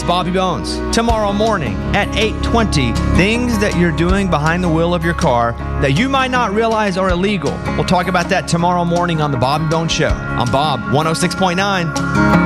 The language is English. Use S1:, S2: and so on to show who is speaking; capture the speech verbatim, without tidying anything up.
S1: That's Bobby Bones. Tomorrow morning at eight twenty, things that you're doing behind the wheel of your car that you might not realize are illegal. We'll talk about that tomorrow morning on The Bobby Bones Show. I'm Bob, one oh six point nine.